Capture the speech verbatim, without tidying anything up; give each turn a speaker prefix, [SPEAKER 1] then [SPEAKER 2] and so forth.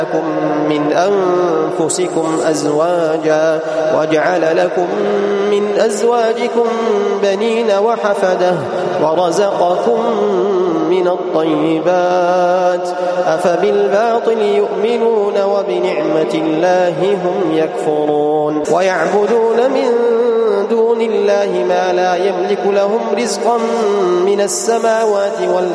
[SPEAKER 1] لكم من أنفسكم أزواجا وجعل لكم من أزواجكم بنين وحفدة ورزقكم من الطيبات أفبالباطل يؤمنون وبنعمة الله هم يكفرون ويعبدون من دون الله ما لا يملك لهم رزقا من السماوات والأرض